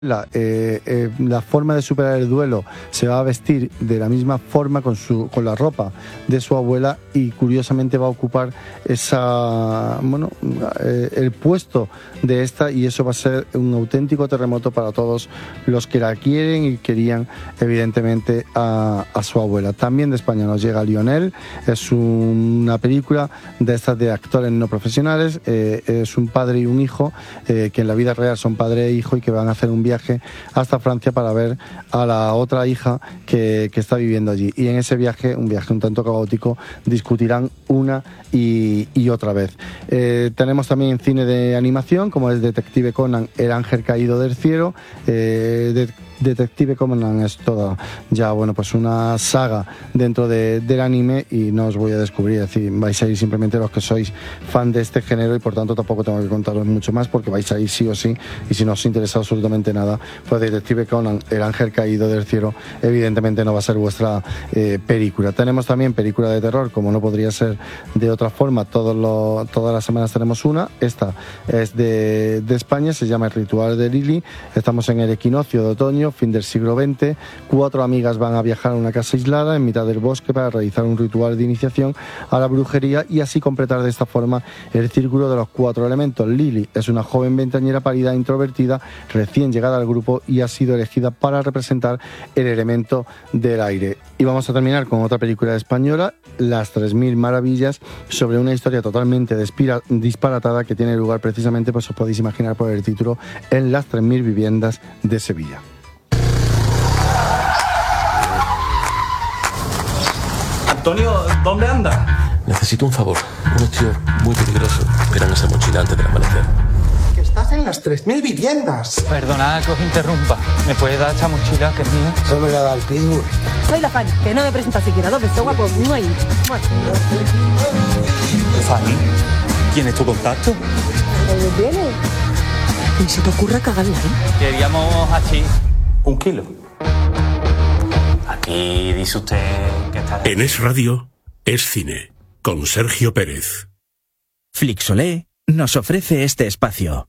la forma de superar el duelo, se va a vestir de la misma forma con la ropa de su abuela, y curiosamente va a ocupar el puesto de esta, y eso va a ser un auténtico terremoto para todos los que la quieren y querían evidentemente a su abuela. También de España nos llega Lionel, es una película de estas de actores no profesionales, es un padre y un hijo que en la vida real son padre e hijo y que van a hacer un viaje hasta Francia para ver a la otra hija que está viviendo allí, y en ese viaje, un viaje un tanto caótico, discutirán una y otra vez. Tenemos también cine de animación, como es Detective Conan, El ángel caído del cielo. Detective Conan es toda ya, pues una saga dentro del anime, y no os voy a descubrir, es decir, vais a ir simplemente los que sois fan de este género, y por tanto tampoco tengo que contaros mucho más, porque vais a ir sí o sí, y si no os interesa absolutamente nada, pues Detective Conan, El ángel caído del cielo, evidentemente no va a ser vuestra película. Tenemos también película de terror, como no podría ser de otra forma, todas las semanas tenemos una. Esta es de España, se llama El ritual de Lily. Estamos en el equinoccio de otoño, fin del siglo XX. 4 amigas van a viajar a una casa aislada en mitad del bosque para realizar un ritual de iniciación a la brujería y así completar de esta forma el círculo de los 4 elementos. Lily es una joven veinteañera pálida, introvertida, recién llegada al grupo, y ha sido elegida para representar el elemento del aire. Y vamos a terminar con otra película española, Las 3000 maravillas, sobre una historia totalmente disparatada que tiene lugar precisamente, pues os podéis imaginar por el título, en las 3000 viviendas de Sevilla. Antonio, ¿dónde anda? Necesito un favor. Unos tíos muy peligrosos eran esa mochila antes del amanecer. Que estás en las 3000 viviendas. Perdona que os interrumpa. ¿Me puede dar esa mochila que es mía? Solo me la da el Pitbull. Soy la Fanny, que no me presenta siquiera 2 veces, guapo. No hay. Bueno. Fanny, ¿quién es tu contacto? ¿Dónde viene? Ni se te ocurra cagarla, ¿eh? Queríamos así 1 kilo. Aquí dice usted que está... En Es Radio, Es Cine, con Sergio Pérez. Flixolé nos ofrece este espacio.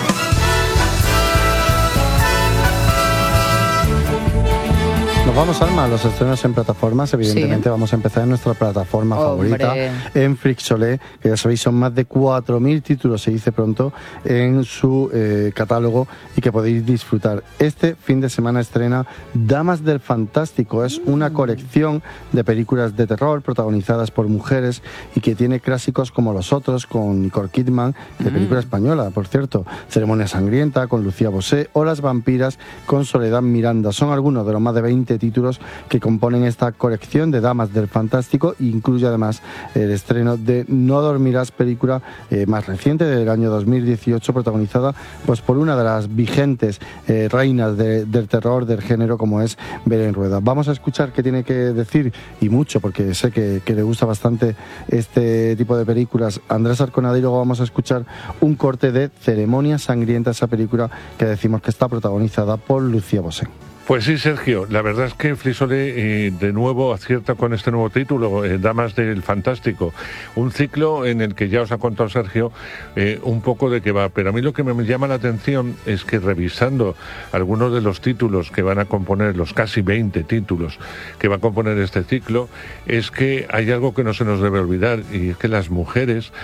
Nos vamos, Alma, a los estrenos en plataformas. Evidentemente vamos a empezar en nuestra plataforma favorita, en Flixolé, que ya sabéis son más de 4.000 títulos, se dice pronto, en su catálogo, y que podéis disfrutar. Este fin de semana estrena Damas del Fantástico. Es una colección de películas de terror protagonizadas por mujeres y que tiene clásicos como Los Otros, con Nicole Kidman, de película española, por cierto, Ceremonia Sangrienta, con Lucía Bosé, o Las Vampiras, con Soledad Miranda. Son algunos de los más de 20 títulos que componen esta colección de Damas del Fantástico, e incluye además el estreno de No dormirás, película más reciente del año 2018, protagonizada pues por una de las vigentes reinas del terror del género, como es Belén Rueda. Vamos a escuchar qué tiene que decir, y mucho, porque sé que le gusta bastante este tipo de películas, Andrés Arconada, y luego vamos a escuchar un corte de Ceremonia Sangrienta, esa película que decimos que está protagonizada por Lucía Bosé. Pues sí, Sergio, la verdad es que Flixolé de nuevo acierta con este nuevo título, Damas del Fantástico, un ciclo en el que ya os ha contado Sergio un poco de qué va, pero a mí lo que me llama la atención es que, revisando algunos de los títulos que van a componer, los casi 20 títulos que va a componer este ciclo, es que hay algo que no se nos debe olvidar, y es que las mujeres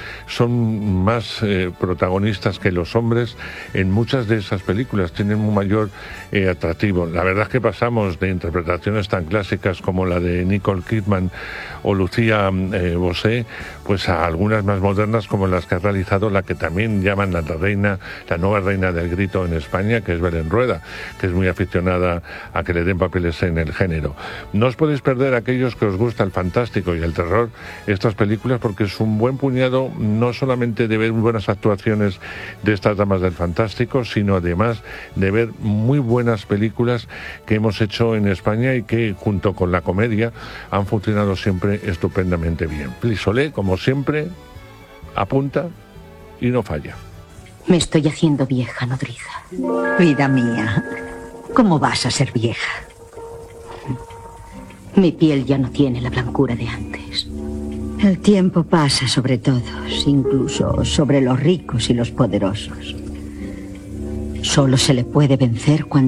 son más protagonistas que los hombres en muchas de esas películas, tienen un mayor atractivo. La verdad es que pasamos de interpretaciones tan clásicas como la de Nicole Kidman o Lucía Bosé, pues a algunas más modernas como las que ha realizado la que también llaman la nueva reina del grito en España, que es Belén Rueda, que es muy aficionada a que le den papeles en el género. No os podéis perder, aquellos que os gusta el fantástico y el terror, estas películas, porque es un buen puñado no solamente de ver buenas actuaciones de estas damas del fantástico, sino además de ver muy buenas películas que hemos hecho en España y que, junto con la comedia, han funcionado siempre estupendamente bien. Flixolé, como siempre, apunta y no falla. Me estoy haciendo vieja, nodriza. Vida mía, ¿cómo vas a ser vieja? Mi piel ya no tiene la blancura de antes. El tiempo pasa sobre todos, incluso sobre los ricos y los poderosos. Solo se le puede vencer cuando